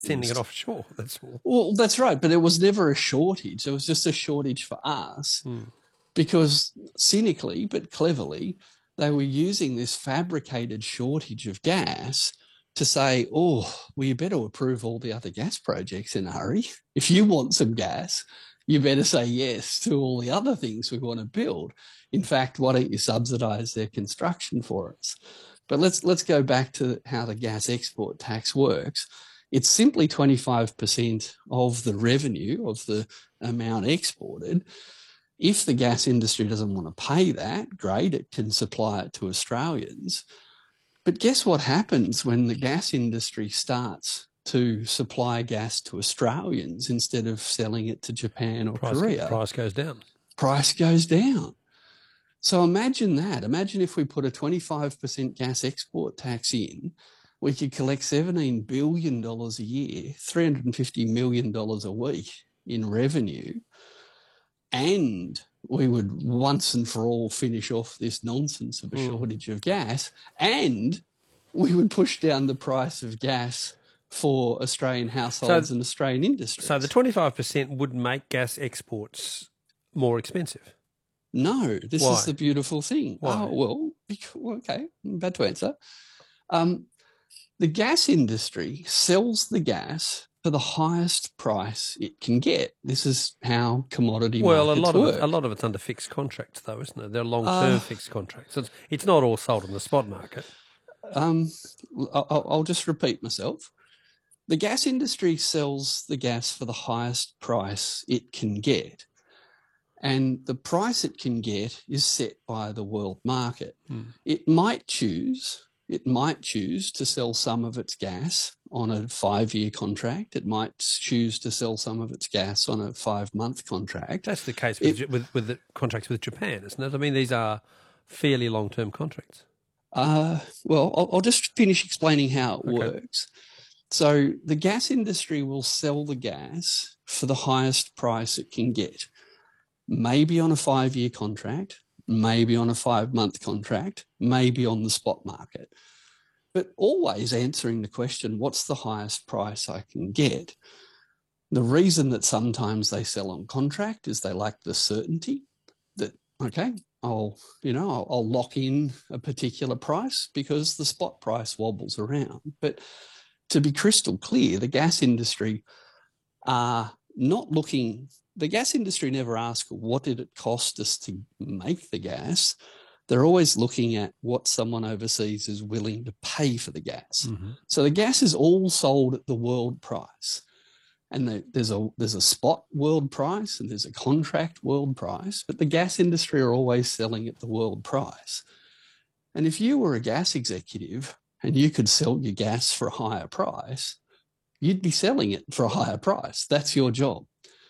sending it offshore. That's all. Well, that's right, but it was never a shortage. It was just a shortage for us because cynically but cleverly, they were using this fabricated shortage of gas to say, oh, well, you better approve all the other gas projects in a hurry. If you want some gas, you better say yes to all the other things we want to build. In fact, why don't you subsidise their construction for us? But let's go back to how the gas export tax works. It's simply 25% of the revenue of the amount exported. If the gas industry doesn't want to pay that, great, it can supply it to Australians. But guess what happens when the gas industry starts to supply gas to Australians instead of selling it to Japan or Korea? Price goes down. Price goes down. So imagine that. Imagine if we put a 25% gas export tax in, we could collect $17 billion a year, $350 million a week in revenue, and we would once and for all finish off this nonsense of a shortage of gas, and we would push down the price of gas for Australian households and Australian industries. So the 25% would make gas exports more expensive? No, this Why? is the beautiful thing. Why? Oh, well, okay, bad to answer. The gas industry sells the gas for the highest price it can get. This is how commodity markets work. A lot of it's under fixed contracts, though, isn't it? They're long-term fixed contracts. It's not all sold on the spot market. I'll just repeat myself. The gas industry sells the gas for the highest price it can get. And the price it can get is set by the world market. It might choose to sell some of its gas on a 5-year contract. It might choose to sell some of its gas on a 5-month contract. That's the case with the contracts with Japan, isn't it? I mean, these are fairly long-term contracts. Well, I'll just finish explaining how it works. So the gas industry will sell the gas for the highest price it can get, maybe on a 5-year contract, maybe on a 5-month contract, maybe on the spot market. But always answering the question, what's the highest price I can get? The reason that sometimes they sell on contract is they like the certainty that, okay, I'll lock in a particular price because the spot price wobbles around. But to be crystal clear, the gas industry are not looking. The gas industry never asks, what did it cost us to make the gas? They're always looking at what someone overseas is willing to pay for the gas. So the gas is all sold at the world price. And there's a spot world price and there's a contract world price, but the gas industry are always selling at the world price. And if you were a gas executive and you could sell your gas for a higher price, you'd be selling it for a higher price. That's your job.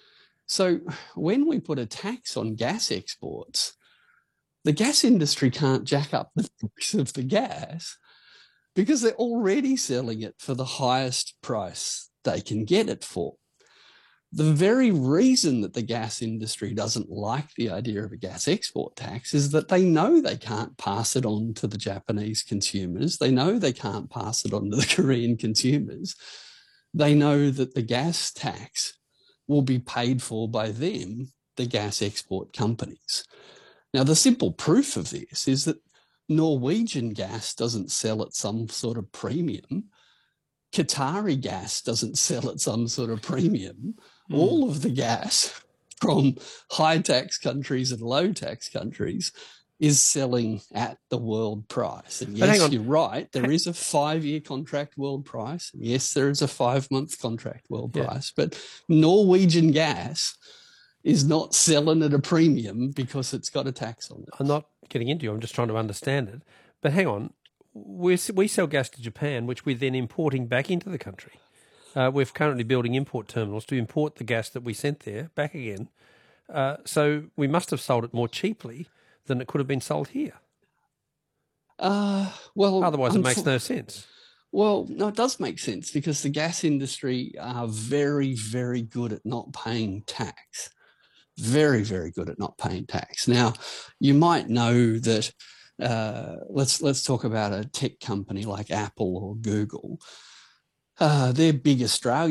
So when we put a tax on gas exports, the gas industry can't jack up the price of the gas because they're already selling it for the highest price they can get it for. The very reason that the gas industry doesn't like the idea of a gas export tax is that they know they can't pass it on to the Japanese consumers. They know they can't pass it on to the Korean consumers. They know that the gas tax will be paid for by them, the gas export companies. Now, the simple proof of this is that Norwegian gas doesn't sell at some sort of premium. Qatari gas doesn't sell at some sort of premium. All of the gas from high-tax countries and low-tax countries is selling at the world price. And yes, you're right, there is a 5-year contract world price. And yes, there is a 5-month contract world price. But Norwegian gas is not selling at a premium because it's got a tax on it. I'm not getting into you. I'm just trying to understand it. But hang on. We sell gas to Japan, which we're then importing back into the country. We're currently building import terminals to import the gas that we sent there back again. So we must have sold it more cheaply than it could have been sold here. Well, otherwise it makes no sense. Well, no, it does make sense because the gas industry are very, very good at not paying tax. Very, very good at not paying tax. Now, you might know that. Let's talk about a tech company like Apple or Google. They're big Australian